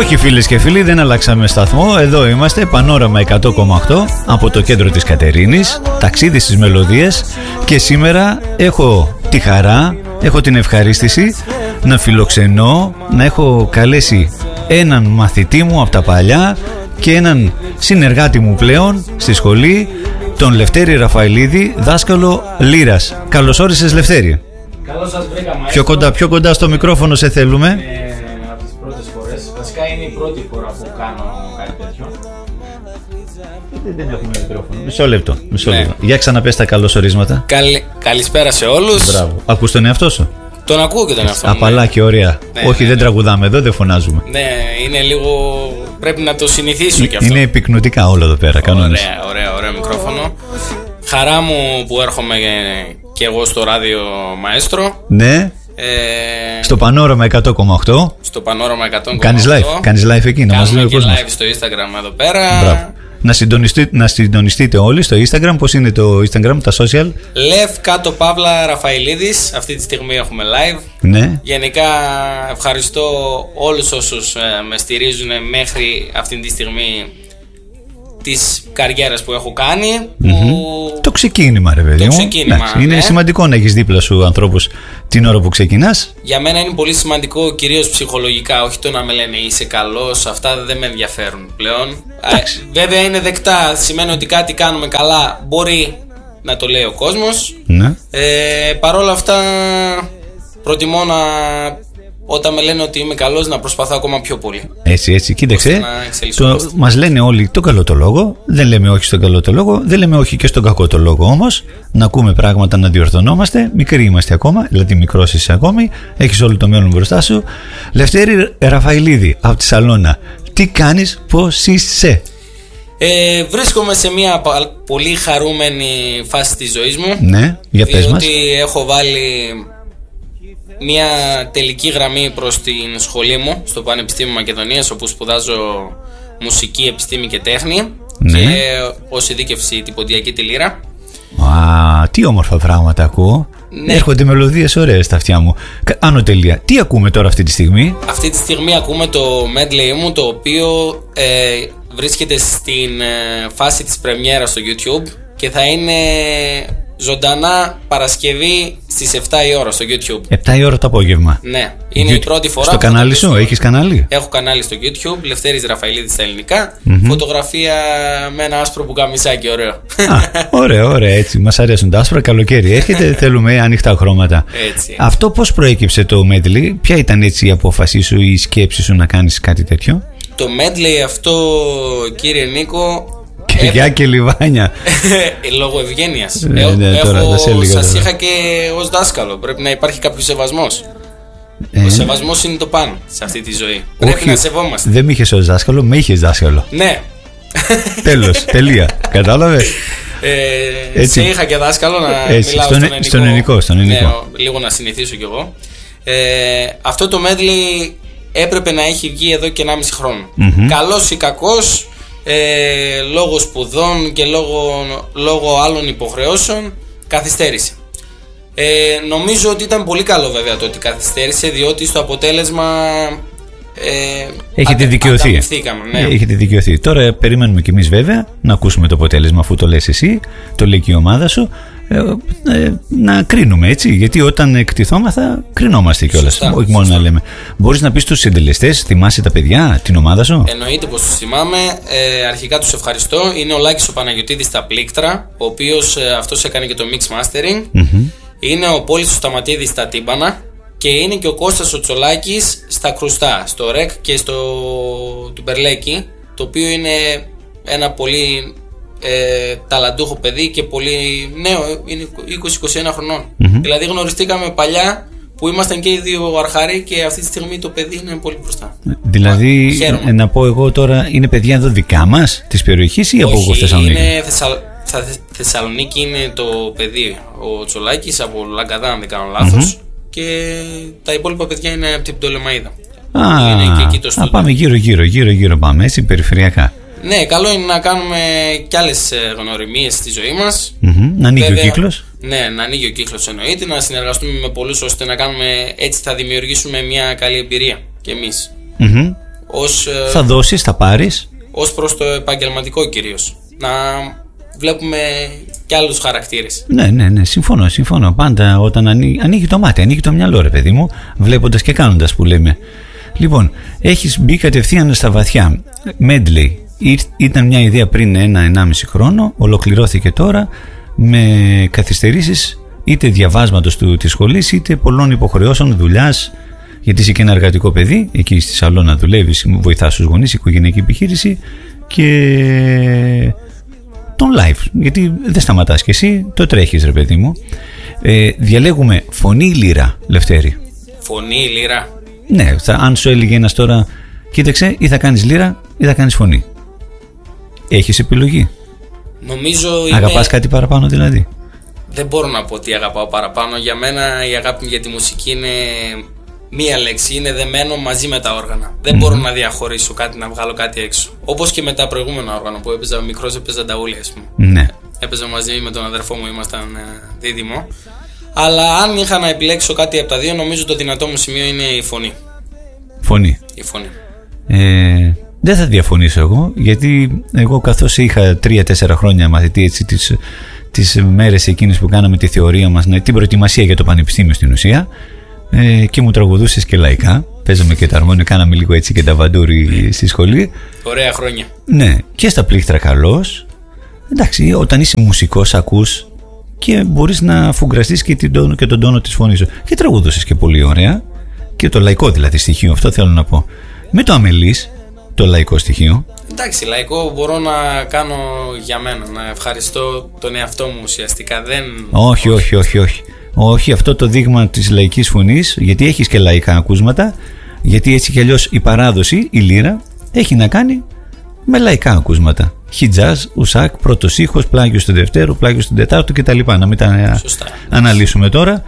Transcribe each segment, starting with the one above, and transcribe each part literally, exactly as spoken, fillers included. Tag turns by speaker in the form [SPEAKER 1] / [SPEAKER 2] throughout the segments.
[SPEAKER 1] Όχι φίλες και φίλοι, δεν αλλάξαμε σταθμό. Εδώ είμαστε, Πανόραμα εκατό κόμμα οκτώ, από το κέντρο της Κατερίνης, ταξίδι στις μελωδίες. Και σήμερα έχω τη χαρά, έχω την ευχαρίστηση να φιλοξενώ, να έχω καλέσει έναν μαθητή μου από τα παλιά και έναν συνεργάτη μου πλέον στη σχολή, τον Λευτέρη Ραφαηλίδη, δάσκαλο λύρας. Καλώς όρισες, Λευτέρη.
[SPEAKER 2] Καλώς σας βρήκα, Μαέστρο.
[SPEAKER 1] Πιο κοντά, πιο κοντά στο μικρόφωνο σε θέλουμε.
[SPEAKER 2] Είναι από τις πρώτες φορές. Βασικά είναι η πρώτη φορά που κάνω κάτι τέτοιο.
[SPEAKER 1] Δεν έχουμε μικρόφωνο. Μισό λεπτό. Μισό
[SPEAKER 2] Ναι.
[SPEAKER 1] λεπτό. Για ξαναπες τα καλώς ορίσματα.
[SPEAKER 2] Καλη... Καλησπέρα σε όλους.
[SPEAKER 1] Μπράβο. Ακούς τον εαυτό σου?
[SPEAKER 2] Τον ακούω και τον εαυτό μου.
[SPEAKER 1] Απαλά και ωραία.
[SPEAKER 2] Ναι,
[SPEAKER 1] Όχι,
[SPEAKER 2] ναι,
[SPEAKER 1] δεν
[SPEAKER 2] ναι.
[SPEAKER 1] τραγουδάμε εδώ, δεν φωνάζουμε.
[SPEAKER 2] Ναι, είναι λίγο... Πρέπει να το συνηθίσω κι αυτό.
[SPEAKER 1] Είναι επικνοτικά όλα εδώ πέρα, κανόνες.
[SPEAKER 2] Ωραία, ωραία, ωραία μικρόφωνο. Χαρά μου που έρχομαι και εγώ στο ράδιο, Μαέστρο.
[SPEAKER 1] Ναι.
[SPEAKER 2] Ε,
[SPEAKER 1] Στο Πανόραμα εκατό κόμμα οκτώ.
[SPEAKER 2] στο Πανόραμα εκατό κόμμα οκτώ.
[SPEAKER 1] Κάνεις live, κάνεις live εκεί, να μας λέει
[SPEAKER 2] Κάνουμε
[SPEAKER 1] ο
[SPEAKER 2] και
[SPEAKER 1] κόσμος.
[SPEAKER 2] live στο Instagram εδώ πέρα.
[SPEAKER 1] Μπράβο. Να, συντονιστεί, να συντονιστείτε όλοι στο Instagram. Πώς είναι το Instagram, τα social?
[SPEAKER 2] Λευ κάτω Παύλα Ραφαηλίδης. Αυτή τη στιγμή έχουμε live.
[SPEAKER 1] Ναι.
[SPEAKER 2] Γενικά ευχαριστώ όλους όσους ε, με στηρίζουν μέχρι αυτή τη στιγμή της καριέρας που έχω κάνει. Που...
[SPEAKER 1] Το ξεκίνημα, ρε παιδί
[SPEAKER 2] Το
[SPEAKER 1] μου.
[SPEAKER 2] ξεκίνημα,
[SPEAKER 1] Εντάξει, είναι
[SPEAKER 2] ναι.
[SPEAKER 1] σημαντικό να έχεις δίπλα σου ανθρώπους την ώρα που ξεκινάς.
[SPEAKER 2] Για μένα είναι πολύ σημαντικό, κυρίως ψυχολογικά, όχι το να με λένε είσαι καλός, αυτά δεν με ενδιαφέρουν πλέον. Ε, βέβαια είναι δεκτά, σημαίνει ότι κάτι κάνουμε καλά, μπορεί να το λέει ο κόσμος.
[SPEAKER 1] Ναι.
[SPEAKER 2] Ε, Παρ' όλα αυτά προτιμώ να, όταν με λένε ότι είμαι καλός, να προσπαθώ ακόμα πιο πολύ.
[SPEAKER 1] Έτσι, έτσι, κοίταξε.
[SPEAKER 2] Ώστε να εξελισσόμαστε.
[SPEAKER 1] Το, μας λένε όλοι τον καλό το λόγο. Δεν λέμε όχι στον καλό το λόγο. Δεν λέμε όχι και στον κακό το λόγο όμως. Να ακούμε πράγματα, να διορθωνόμαστε. Μικροί είμαστε ακόμα, δηλαδή μικρός είσαι ακόμη. Έχεις όλο το μέλλον μπροστά σου. Λευτέρη Ραφαηλίδη, από τη Σαλώνα. Τι κάνεις, πώς είσαι?
[SPEAKER 2] Ε, βρίσκομαι σε μια πα- πολύ χαρούμενη φάση της ζωής μου.
[SPEAKER 1] Ναι, για πες μας.
[SPEAKER 2] Διότι έχω βάλει μια τελική γραμμή προς την σχολή μου στο Πανεπιστήμιο Μακεδονίας, όπου σπουδάζω μουσική, επιστήμη και τέχνη.
[SPEAKER 1] Ναι.
[SPEAKER 2] Και ως ειδίκευση τυποντιακή τη λύρα.
[SPEAKER 1] Α, τι όμορφα πράγματα ακούω.
[SPEAKER 2] Ναι.
[SPEAKER 1] Έρχονται μελωδίες ωραίες στα αυτιά μου. Κα- Άνω τελεία. Τι ακούμε τώρα αυτή τη στιγμή?
[SPEAKER 2] Αυτή τη στιγμή ακούμε το medley μου, το οποίο ε, βρίσκεται στην ε, φάση της πρεμιέρας στο YouTube και θα είναι ζωντανά Παρασκευή στις επτά η ώρα στο YouTube.
[SPEAKER 1] επτά η ώρα το απόγευμα.
[SPEAKER 2] Ναι, είναι
[SPEAKER 1] YouTube.
[SPEAKER 2] η πρώτη φορά
[SPEAKER 1] Στο
[SPEAKER 2] που θα
[SPEAKER 1] κανάλι
[SPEAKER 2] το
[SPEAKER 1] σου,
[SPEAKER 2] βρίσκω.
[SPEAKER 1] έχεις κανάλι?
[SPEAKER 2] Έχω κανάλι στο YouTube, Λευτέρης Ραφαηλίδης στα ελληνικά. Φωτογραφία με ένα άσπρο πουκαμισάκι, ωραίο.
[SPEAKER 1] Α, ωραία, ωραία, έτσι. Μας αρέσουν τα άσπρα. Καλοκαίρι έρχεται, θέλουμε ανοιχτά χρώματα.
[SPEAKER 2] Έτσι.
[SPEAKER 1] Αυτό πώς προέκυψε το medley? Ποια ήταν έτσι η απόφασή σου ή η σκέψη σου να κάνεις κάτι τέτοιο?
[SPEAKER 2] Το medley αυτό, κύριε Νίκο,
[SPEAKER 1] Και γεια και λιβάνια.
[SPEAKER 2] ε, λόγω ευγένειας.
[SPEAKER 1] Ναι, ναι, τώρα θα σε
[SPEAKER 2] Έχω,
[SPEAKER 1] έλεγα
[SPEAKER 2] σας
[SPEAKER 1] τώρα.
[SPEAKER 2] είχα και ως δάσκαλο. Πρέπει να υπάρχει κάποιος σεβασμός.
[SPEAKER 1] Ε,
[SPEAKER 2] Ο σεβασμός είναι το πάνω σε αυτή τη ζωή. Πρέπει
[SPEAKER 1] όχι,
[SPEAKER 2] να σεβόμαστε.
[SPEAKER 1] Δεν με είχες ως δάσκαλο, με είχες δάσκαλο.
[SPEAKER 2] Ναι.
[SPEAKER 1] Τέλος, τελεία. Κατάλαβες?
[SPEAKER 2] Ε,
[SPEAKER 1] Έτσι.
[SPEAKER 2] σε είχα και δάσκαλο να
[SPEAKER 1] Έτσι,
[SPEAKER 2] μιλάω
[SPEAKER 1] στον-
[SPEAKER 2] στον ελληνικό.
[SPEAKER 1] στον ελληνικό, στον ελληνικό.
[SPEAKER 2] Ναι, λίγο να συνηθίσω κι εγώ. Ε, αυτό το medley έπρεπε να έχει βγει εδώ και ενάμιση χρόνο. Καλός ή κακός, ε, λόγω σπουδών και λόγω, λόγω άλλων υποχρεώσεων, καθυστέρησε. Ε, νομίζω ότι ήταν πολύ καλό βέβαια το ότι καθυστέρησε, διότι στο αποτέλεσμα ε,
[SPEAKER 1] Έχετε
[SPEAKER 2] ατε-
[SPEAKER 1] δικαιωθεί.
[SPEAKER 2] ανταμυφθήκαμε, ναι.
[SPEAKER 1] Έχετε δικαιωθεί. Τώρα περιμένουμε κι εμείς βέβαια να ακούσουμε το αποτέλεσμα, αφού το λες εσύ, το λέει και η ομάδα σου. Ε, ε, να κρίνουμε, έτσι. Γιατί όταν εκτιθόμαθα, κρινόμαστε κιόλας.
[SPEAKER 2] Σωστά,
[SPEAKER 1] Όχι μόνο
[SPEAKER 2] σωστά.
[SPEAKER 1] να λέμε. Μπορείς να πεις στους συντελεστές, θυμάσαι τα παιδιά, την ομάδα σου?
[SPEAKER 2] Εννοείται πως τους θυμάμαι. Ε, αρχικά τους ευχαριστώ. Είναι ο Λάκης ο Παναγιωτίδης στα πλήκτρα, ο οποίος ε, αυτός έκανε και το mix mastering.
[SPEAKER 1] Μμμ.
[SPEAKER 2] Είναι ο Πόλης ο Σταματίδης στα τύμπανα. Και είναι και ο Κώστας ο Τσολάκης στα κρουστά, στο ρεκ και στο τουμπερλέκι, το οποίο είναι ένα πολύ ε, ταλαντούχο παιδί και πολύ νέο, είναι είκοσι είκοσι ένα χρονών. Δηλαδή γνωριστήκαμε παλιά που ήμασταν και οι δύο αρχάροι και αυτή τη στιγμή το παιδί είναι πολύ μπροστά.
[SPEAKER 1] Δηλαδή,
[SPEAKER 2] Χαίρομαι.
[SPEAKER 1] ε, να πω εγώ τώρα, είναι παιδιά εδώ δικά μας, της περιοχής ή από
[SPEAKER 2] Όχι,
[SPEAKER 1] Θεσσαλονίκη?
[SPEAKER 2] είναι Θεσσαλ... θα Θε- Θεσσαλονίκη είναι το παιδί, ο Τσολάκης από Λαγκαδά αν δεν κάνω λάθος, και τα υπόλοιπα παιδιά είναι από την Πτολεμαΐδα.
[SPEAKER 1] Α,
[SPEAKER 2] Είναι και εκεί το
[SPEAKER 1] α,
[SPEAKER 2] στούντιο.
[SPEAKER 1] πάμε γύρω γύρω, γύρω γύρω πάμε, έτσι, περιφερειακά.
[SPEAKER 2] Ναι, καλό είναι να κάνουμε κι άλλες γνωριμίες στη ζωή μας.
[SPEAKER 1] Μμμ, να ανοίγει ο
[SPEAKER 2] Βέβαια,
[SPEAKER 1] κύκλος.
[SPEAKER 2] Ναι, να ανοίγει ο κύκλος εννοείται, να συνεργαστούμε με πολλούς ώστε να κάνουμε, έτσι θα δημιουργήσουμε μια καλή εμπειρία κι εμείς.
[SPEAKER 1] Μμμ.
[SPEAKER 2] ως,
[SPEAKER 1] θα δώσεις, θα πάρεις.
[SPEAKER 2] Ως προς το επαγγελματικό κυρίως. Να βλέπουμε και άλλους χαρακτήρες.
[SPEAKER 1] Ναι, ναι, ναι, συμφωνώ, συμφωνώ. Πάντα όταν ανοίγει, ανοίγει το μάτι, ανοίγει το μυαλό, ρε παιδί μου, βλέποντας και κάνοντας που λέμε. Λοιπόν, έχεις μπει κατευθείαν στα βαθιά. Medley. Ήταν μια ιδέα πριν ένα-ενάμιση χρόνο, ολοκληρώθηκε τώρα με καθυστερήσεις είτε διαβάσματος του, της σχολής, είτε πολλών υποχρεώσεων, δουλειάς, γιατί είσαι και ένα εργατικό παιδί, εκεί στη Σαλώνα δουλεύεις, βοηθάς τους γονείς, οικογενειακή επιχείρηση και τον live, γιατί δεν σταματάς και εσύ, το τρέχεις ρε παιδί μου. Ε, διαλέγουμε φωνή ή λύρα, Λευτέρη?
[SPEAKER 2] Φωνή ή λύρα?
[SPEAKER 1] Ναι, θα, αν σου έλεγε ένας τώρα, κοίταξε, ή θα κάνεις λύρα ή θα κάνεις φωνή. Έχεις επιλογή?
[SPEAKER 2] Νομίζω
[SPEAKER 1] Αγαπάς
[SPEAKER 2] είμαι...
[SPEAKER 1] κάτι παραπάνω δηλαδή?
[SPEAKER 2] Δεν μπορώ να πω ότι αγαπάω παραπάνω. Για μένα η αγάπη για τη μουσική είναι μία λέξη. Είναι δεμένο μαζί με τα όργανα. Δεν mm-hmm. μπορώ να διαχωρίσω κάτι, να βγάλω κάτι έξω. Όπως και με τα προηγούμενα όργανα που έπαιζα μικρός, έπαιζα νταούλι, ας πούμε.
[SPEAKER 1] Ναι.
[SPEAKER 2] Έπαιζα μαζί με τον αδερφό μου, ήμασταν δίδυμο. Αλλά αν είχα να επιλέξω κάτι από τα δύο, νομίζω το δυνατό μου σημείο είναι η φωνή.
[SPEAKER 1] Φωνή.
[SPEAKER 2] Η φωνή.
[SPEAKER 1] Ε, δεν θα διαφωνήσω εγώ, γιατί εγώ καθώς είχα τρία-τέσσερα χρόνια μαθητή έτσι, τις, τις μέρες εκείνες που κάναμε τη θεωρία μας, ναι, την προετοιμασία για το πανεπιστήμιο στην ουσία, ε, και μου τραγουδούσες και λαϊκά, παίζαμε και τα αρμόνια, κάναμε λίγο έτσι και τα βαντούρι στη σχολή.
[SPEAKER 2] Ωραία χρόνια.
[SPEAKER 1] Ναι, και στα πλήκτρα καλώς. Εντάξει, όταν είσαι μουσικός ακούς και μπορείς να φουγκραστείς και, την, και τον τόνο της φωνής σου. Και τραγουδούσες και πολύ ωραία. Και το λαϊκό δηλαδή στοιχείο, αυτό θέλω να πω. Με το αμελής, το λαϊκό στοιχείο.
[SPEAKER 2] Εντάξει, λαϊκό μπορώ να κάνω για μένα, να ευχαριστώ τον εαυτό μου ουσιαστικά. Δεν...
[SPEAKER 1] Όχι, όχι, όχι, όχι. Όχι, αυτό το δείγμα της λαϊκής φωνής, γιατί έχεις και λαϊκά ακούσματα, γιατί έτσι κι αλλιώς η παράδοση, η λύρα, έχει να κάνει με λαϊκά ακούσματα. Χιτζάζ, ουσάκ, πρώτος ήχος, πλάγιο στο δευτέρο, πλάγιο στον τετάρτο κτλ. Να μην τα Σωστά. αναλύσουμε τώρα.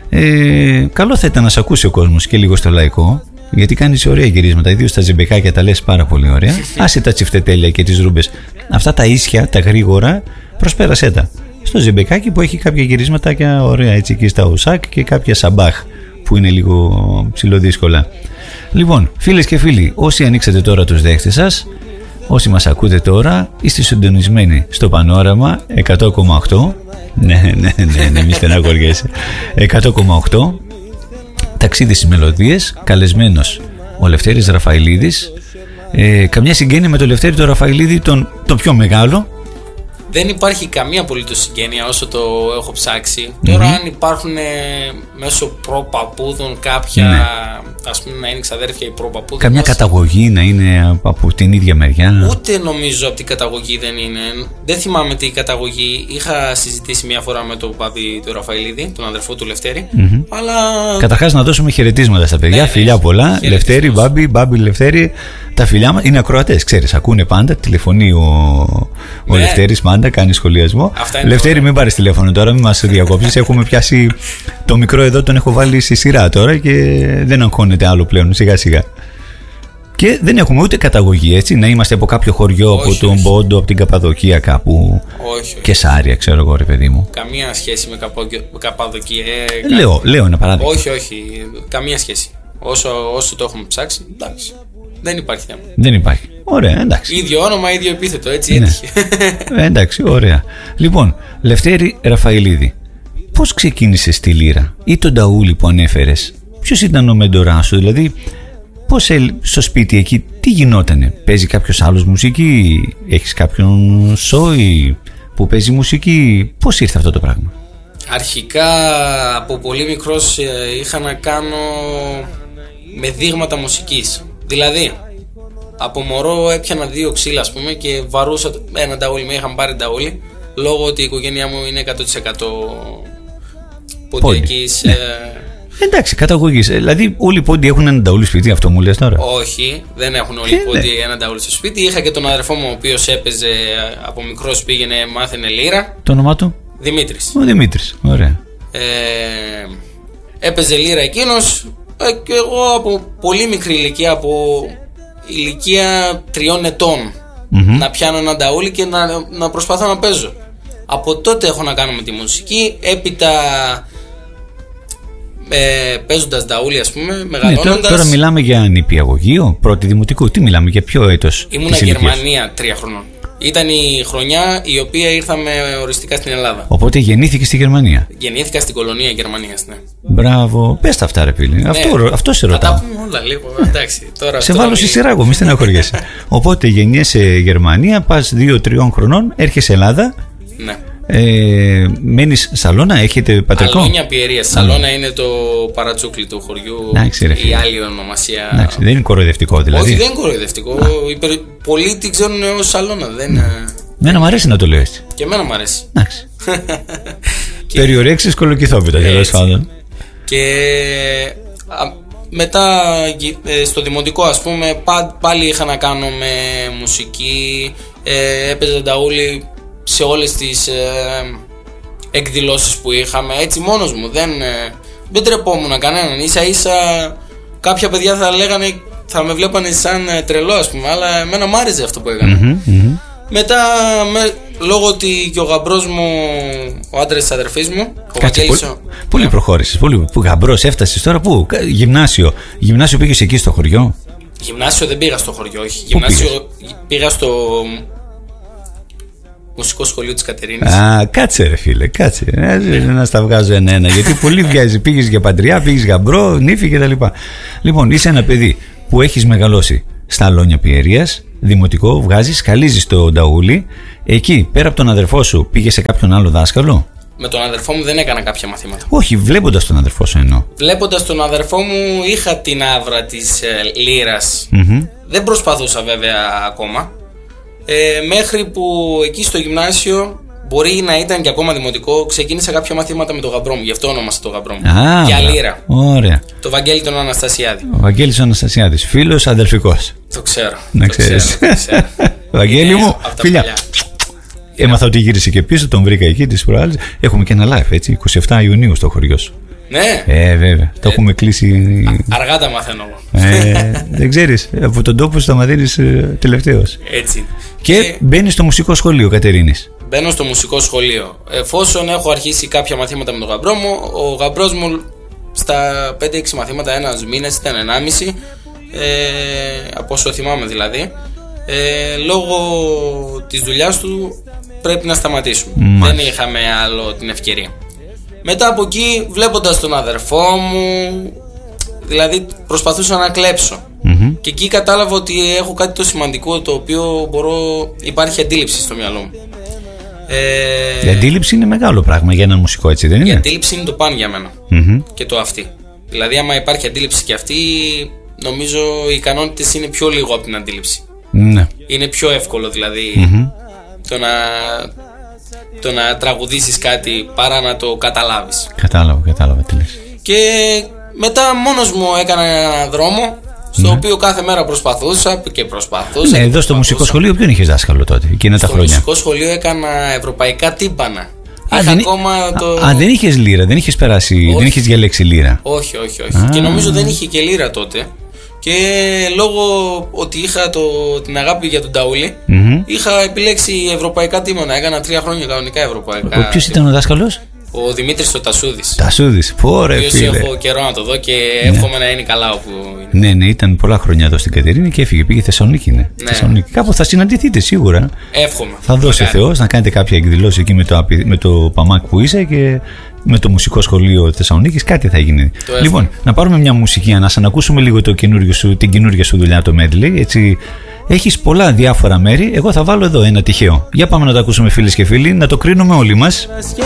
[SPEAKER 1] Ε, καλό θα ήταν να σε ακούσει ο κόσμος και λίγο στο λαϊκό, γιατί κάνεις ωραία γυρίσματα, ιδίως στα ζεμπεκάκια τα λες πάρα πολύ ωραία. Άσε τα τσιφτετέλια και τις ρούμπες. Αυτά τα ίσια, τα γρήγορα, προσπέρασέ τα. Στο ζεμπεκάκι που έχει κάποια γυρίσματα ωραία έτσι εκεί στα ουσάκ και κάποια σαμπάχ που είναι λίγο ψηλοδύσκολα. Λοιπόν, φίλες και φίλοι, όσοι ανοίξατε τώρα τους δέχτες σας, όσοι μας ακούτε τώρα, είστε συντονισμένοι στο Πανόραμα εκατό κόμμα οκτώ. Ναι, ναι, ναι, ναι, μη στεναχωριέσαι. εκατό κόμμα οκτώ. Ταξίδι στις μελωδίες. Καλεσμένος ο Λευτέρης Ραφαηλίδης. ε, Καμιά συγγένεια με τον Λευτέρη τον Ραφαηλίδη, τον, τον πιο μεγάλο?
[SPEAKER 2] Δεν υπάρχει καμία απολύτως συγγένεια όσο το έχω ψάξει. Mm-hmm. Τώρα αν υπάρχουν ε, μέσω προπαππούδων κάποια, ναι. ας πούμε να είναι ξαδέρφια ή προπαππούδων. Καμιά
[SPEAKER 1] μας... καταγωγή να είναι από την ίδια μεριά?
[SPEAKER 2] Ούτε νομίζω από την καταγωγή δεν είναι. Δεν θυμάμαι την καταγωγή. Είχα συζητήσει μια φορά με τον Μπάμπη του Ραφαηλίδη, τον αδερφό του Λευτέρη. Mm-hmm. Αλλά... Καταρχάς
[SPEAKER 1] να δώσουμε χαιρετίσματα στα παιδιά. Ναι, φιλιά ναι, πολλά. Λευτέρη, Μπάμπη, Μπάμπη, Λευτέρη. Τα φιλιά μας είναι ακροατές, ξέρεις, ακούνε πάντα. Τηλεφωνεί ο, ο ναι. Λευτέρης πάντα, κάνει σχολιασμό. Λευτέρη, μην πάρεις τηλέφωνο τώρα, μην μας διακόψεις. Έχουμε πιάσει το μικρό εδώ, τον έχω βάλει στη σειρά τώρα και δεν αγχώνεται άλλο πλέον, σιγά σιγά. Και δεν έχουμε ούτε καταγωγή, έτσι, να είμαστε από κάποιο χωριό, όχι, από τον όχι. Πόντο, από την Καπαδοκία κάπου.
[SPEAKER 2] Όχι,
[SPEAKER 1] και Σάρια, ξέρω εγώ, ρε παιδί μου.
[SPEAKER 2] Καμία σχέση με Καπαδοκία. Ε,
[SPEAKER 1] λέω, λέω ένα παράδειγμα.
[SPEAKER 2] Όχι, όχι, καμία σχέση. Όσο, όσο το έχουμε ψάξει, εντάξει. Δεν υπάρχει θέμα.
[SPEAKER 1] Δεν υπάρχει. Ωραία, εντάξει.
[SPEAKER 2] Ίδιο όνομα, ίδιο επίθετο, έτσι
[SPEAKER 1] ναι.
[SPEAKER 2] έτυχε.
[SPEAKER 1] Ε, εντάξει, ωραία. Λοιπόν, Λευτέρη Ραφαηλίδη, πώς ξεκίνησες τη λύρα ή τον ταούλι που ανέφερες? Ποιος ήταν ο μεντοράς σου, δηλαδή πώς στο σπίτι εκεί τι γινότανε? Παίζει κάποιος άλλος μουσική? Έχεις κάποιον σόι που παίζει μουσική? Πώς ήρθε αυτό το πράγμα?
[SPEAKER 2] Αρχικά από πολύ μικρός είχα να κάνω με δείγματα μουσικής. Δηλαδή, από μωρό έπιανα δύο ξύλα, ας πούμε, και βαρούσα ένα νταούλι, με είχαν πάρει νταούλι, λόγω ότι η οικογένειά μου είναι εκατό τοις εκατό ποντιακής.
[SPEAKER 1] Ναι. Ε... Εντάξει, καταγωγής. Δηλαδή, όλοι οι πόντιοι έχουν ένα νταούλι σπίτι, αυτό μου λες τώρα?
[SPEAKER 2] Όχι, δεν έχουν όλοι οι πόντιοι ναι. ένα νταούλι στο σπίτι. Είχα και τον αδερφό μου, ο οποίος έπαιζε από μικρός, πήγαινε, μάθαινε λύρα.
[SPEAKER 1] Το όνομά του?
[SPEAKER 2] Δημήτρης.
[SPEAKER 1] Ο Δημήτρης, ωραία.
[SPEAKER 2] Ε, έπαιζε λύρα εκείνος. Και εγώ από πολύ μικρή ηλικία, από ηλικία τριών ετών, mm-hmm. να πιάνω ένα νταούλι και να, να προσπαθώ να παίζω. Από τότε έχω να κάνω με τη μουσική. Έπειτα ε, παίζοντας νταούλι, ας πούμε, μεγαλώνοντας.
[SPEAKER 1] Ναι, τώρα, τώρα μιλάμε για νηπιαγωγείο, πρώτη δημοτικού. Τι μιλάμε, για ποιο έτος?
[SPEAKER 2] Ήμουνα Γερμανία τρία χρονών. Ήταν η χρονιά η οποία ήρθαμε οριστικά στην Ελλάδα.
[SPEAKER 1] Οπότε γεννήθηκε στη Γερμανία.
[SPEAKER 2] Γεννήθηκα στην κολονία Γερμανίας, ναι.
[SPEAKER 1] Μπράβο, πες τα αυτά, ρε φίλε. Ναι. Αυτό, αυτό σε ρωτάω.
[SPEAKER 2] Θα τα πούμε όλα λίγο. Εντάξει, τώρα
[SPEAKER 1] σε βάλω στη σειρά, εγώ, μη στεναχωριέσαι. Οπότε γεννιέσαι Γερμανία, πας δύο τριών χρονών, έρχεσαι Ελλάδα.
[SPEAKER 2] Ναι.
[SPEAKER 1] Ε, μένεις Σαλώνα, έχετε πατρικό?
[SPEAKER 2] Αλόνια Πιερία. Σαλώνα είναι το παρατσούκλι του χωριού.
[SPEAKER 1] Άξι, ρε,
[SPEAKER 2] η άλλη ονομασία.
[SPEAKER 1] Άξι, δεν είναι κοροϊδευτικό δηλαδή?
[SPEAKER 2] Όχι, δεν είναι κοροϊδευτικό. Υπερ... Πολλοί την ξέρουν ως Σαλώνα. Δεν...
[SPEAKER 1] Εμένα μου αρέσει να το λέω έτσι.
[SPEAKER 2] Και εμένα μου αρέσει.
[SPEAKER 1] Και... περιορέξεις κολοκυθόπιτα, τέλος πάντων.
[SPEAKER 2] Και α, μετά στο δημοτικό, ας πούμε, πά, πάλι είχα να κάνω με μουσική. Ε, έπαιζα νταούλι σε όλες τις ε, εκδηλώσεις που είχαμε, έτσι μόνος μου, δεν, ε, δεν τρεπόμουν κανέναν. Ίσα ίσα κάποια παιδιά θα λέγανε, θα με βλέπανε σαν ε, τρελό, ας πούμε, αλλά εμένα μ' άρεσε αυτό που έκανα. Mm-hmm, mm-hmm. Μετά με, λόγω ότι και ο γαμπρός μου, ο άντρας της αδερφής μου, ο Βαγγέλης, πολύ,
[SPEAKER 1] πολύ προχώρησες, πολύ, που γαμπρός έφτασες τώρα, πού, γυμνάσιο, γυμνάσιο πήγες εκεί στο χωριό?
[SPEAKER 2] Γυμνάσιο δεν πήγα στο χωριό, όχι. Γυμνάσιο πήγες? Πήγα στο Μουσικό Σχολείο της Κατερίνης.
[SPEAKER 1] Α, κάτσε ρε φίλε, κάτσε. Να στα βγάζω ένα-ένα. Γιατί πολύ βιάζει. Πήγες για παντριά, πήγες γαμπρό, νύφη κτλ. Λοιπόν, είσαι ένα παιδί που έχεις μεγαλώσει στα Αλόνια Πιερίας, δημοτικό, βγάζεις, σκαλίζεις το νταούλι. Εκεί, πέρα από τον αδερφό σου, πήγες σε κάποιον άλλο δάσκαλο?
[SPEAKER 2] Με τον αδερφό μου δεν έκανα κάποια μαθήματα.
[SPEAKER 1] Όχι, βλέποντας τον αδερφό σου εννοώ.
[SPEAKER 2] Βλέποντας τον αδερφό μου είχα την άβρα της ε, λύρας. Mm-hmm. Δεν προσπαθούσα βέβαια ακόμα. Ε, μέχρι που εκεί στο γυμνάσιο, μπορεί να ήταν και ακόμα δημοτικό, ξεκίνησα κάποια μαθήματα με τον γαμπρό μου. Γι' αυτό ονόμασα τον γαμπρό μου.
[SPEAKER 1] Α,
[SPEAKER 2] για λύρα.
[SPEAKER 1] Ωραία.
[SPEAKER 2] Το Βαγγέλη τον Αναστασιάδη.
[SPEAKER 1] Ο Βαγγέλης ο Αναστασιάδης, φίλος αδελφικός.
[SPEAKER 2] Το ξέρω.
[SPEAKER 1] Να
[SPEAKER 2] το
[SPEAKER 1] ξέρεις.
[SPEAKER 2] Ξέρω, το ξέρω.
[SPEAKER 1] Βαγγέλη μου, φίλια. Έμαθα ότι γύρισε και πίσω, τον βρήκα εκεί τις προάλλες. Έχουμε και ένα live, έτσι, εικοστή εβδόμη Ιουνίου στο χωριό σου.
[SPEAKER 2] Ναι.
[SPEAKER 1] Ε, βέβαια. Ε, το έχουμε κλείσει.
[SPEAKER 2] Α, αργά τα μαθαίνω εγώ.
[SPEAKER 1] Ε, δεν ξέρεις. Από τον τόπο σου τα μαθαίνεις ε, τελευταίος.
[SPEAKER 2] Έτσι.
[SPEAKER 1] Και, και μπαίνεις στο μουσικό σχολείο Κατερίνης.
[SPEAKER 2] Μπαίνω στο μουσικό σχολείο. Εφόσον έχω αρχίσει κάποια μαθήματα με τον γαμπρό μου, ο γαμπρός μου στα πέντε έξι μαθήματα, ένας μήνας ήταν ενάμιση, ε, από όσο θυμάμαι δηλαδή. Ε, λόγω της δουλειάς του πρέπει να σταματήσουμε. Μάλιστα. Δεν είχαμε άλλο την ευκαιρία. Μετά από εκεί, βλέποντας τον αδερφό μου, δηλαδή προσπαθούσα να κλέψω. Mm-hmm. Και εκεί κατάλαβα ότι έχω κάτι το σημαντικό, το οποίο μπορώ, υπάρχει αντίληψη στο μυαλό μου. Ε,
[SPEAKER 1] η αντίληψη είναι μεγάλο πράγμα για ένα μουσικό, έτσι δεν είναι?
[SPEAKER 2] Η αντίληψη είναι το παν για μένα. Mm-hmm. Και το αυτή. Δηλαδή άμα υπάρχει αντίληψη και αυτή, νομίζω οι ικανότητες είναι πιο λίγο από την αντίληψη. Mm-hmm. Είναι πιο εύκολο δηλαδή mm-hmm. το να... το να τραγουδήσεις κάτι παρά να το καταλάβεις.
[SPEAKER 1] Κατάλαβα, κατάλαβα τι λες.
[SPEAKER 2] Και μετά μόνος μου έκανα ένα δρόμο στο ναι. οποίο κάθε μέρα προσπαθούσα και προσπαθούσα.
[SPEAKER 1] Ναι, εδώ στο μουσικό σχολείο ποιον είχες δάσκαλο τότε, εκείνα τα χρόνια?
[SPEAKER 2] Στο μουσικό σχολείο έκανα ευρωπαϊκά τύμπανα.
[SPEAKER 1] Α, δεν, ακόμα το... α, δεν είχες λύρα, δεν είχες περάσει, όχι. Δεν είχες διαλέξει λύρα?
[SPEAKER 2] Όχι, όχι, όχι. Α. Και νομίζω δεν είχε και λύρα τότε. Και λόγω ότι είχα το, την αγάπη για τον νταούλι, mm-hmm. είχα επιλέξει ευρωπαϊκά τύμωνα. Έκανα τρία χρόνια κανονικά ευρωπαϊκά.
[SPEAKER 1] Ποιος ήταν ο δάσκαλος?
[SPEAKER 2] Ο Δημήτρης ο Τασούδης.
[SPEAKER 1] Τασούδης, πόρε φίλε.
[SPEAKER 2] Έχω καιρό να το δω και εύχομαι ναι. να είναι καλά όπου είναι.
[SPEAKER 1] Ναι, ναι, ήταν πολλά χρόνια εδώ στην Κατερίνη και έφυγε, πήγε Θεσσαλονίκη. Ναι. Ναι. Θεσσαλονίκη. Κάπου θα συναντηθείτε σίγουρα.
[SPEAKER 2] Εύχομαι.
[SPEAKER 1] Θα δώσει ο Θεός να κάνετε κάποια εκδηλώση εκεί με το, με το παμάκ που είσαι και με το μουσικό σχολείο Θεσσαλονίκης, κάτι θα γίνει. Λοιπόν, να πάρουμε μια μουσική ανάσα, να ακούσουμε λίγο το σου, την καινούργια σου δουλειά, το medley. Έτσι, έχεις πολλά διάφορα μέρη. Εγώ θα βάλω εδώ ένα τυχαίο. Για πάμε να το ακούσουμε, φίλες και φίλοι, να το κρίνουμε όλοι μας.